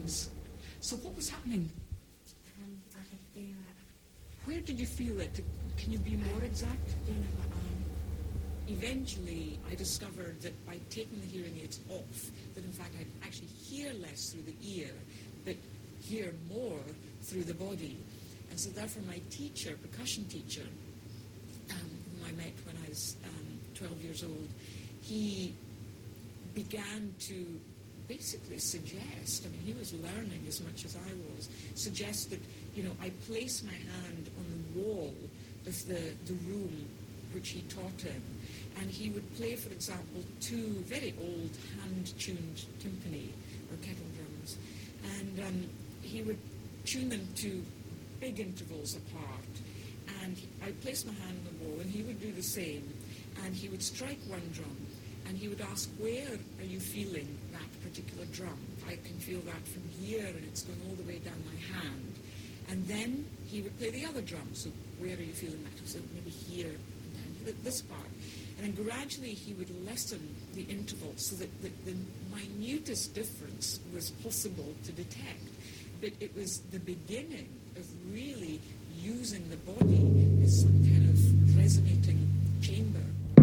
drums. So what was happening? I could feel it. Where did you feel it? Can you be more exact? Doing it with my arm. Eventually, I discovered that by taking the hearing aids off, that in fact I'd actually hear less through the ear, but hear more through the body. And so therefore my teacher, percussion teacher, whom I met when I was 12 years old, he began to basically suggest, I mean, he was learning as much as I was, suggest that, I place my hand on the wall of the room which he taught in, and he would play, for example, two very old hand-tuned timpani, or kettle drums, and he would tune them to big intervals apart, and I'd place my hand on the wall, and he would do the same, and he would strike one drum, and he would ask, where are you feeling that particular drum? I can feel that from here, and it's going all the way down my hand. And then he would play the other drum, so where are you feeling that? So maybe here, and then this part. And then gradually he would lessen the interval so that the minutest difference was possible to detect. But it was the beginning of really using the body as some kind of resonating chamber.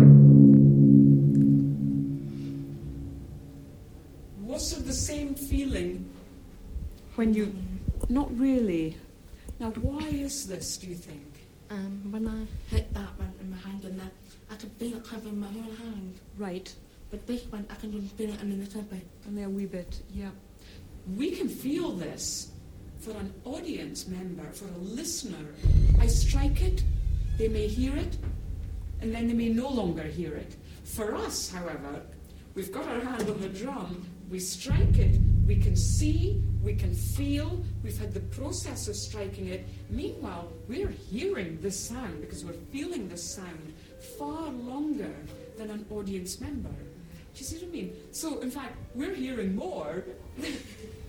Was it the same feeling when you... Not really. Now, why is this, do you think? When I hit that one in my hand, and I could feel it covering my whole hand. Right. But this one, I can just feel it in a little bit. Only a wee bit, yeah. We can feel this for an audience member, for a listener. I strike it, they may hear it, and then they may no longer hear it. For us, however, we've got our hand on the drum, we strike it, we can see, we can feel, we've had the process of striking it. Meanwhile, we're hearing this sound because we're feeling this sound far longer than an audience member. Do you see what I mean? So, in fact, we're hearing more